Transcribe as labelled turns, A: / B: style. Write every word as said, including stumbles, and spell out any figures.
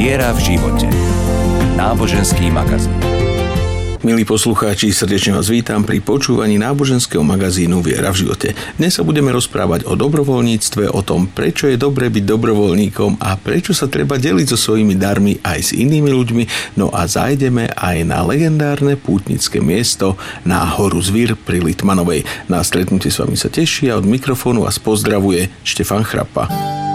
A: Viera v živote. Náboženský magazín.
B: Milí poslucháči, srdečne vás vítam pri počúvaní náboženského magazínu Viera v živote. Dnes sa budeme rozprávať o dobrovoľníctve, o tom, prečo je dobré byť dobrovoľníkom a prečo sa treba deliť so svojimi darmi aj s inými ľuďmi. No a zájdeme aj na legendárne pútnické miesto na horu Zvír pri Litmanovej. Na stretnutie s vami sa teší a od mikrofónu vás pozdravuje Štefan Chrapa.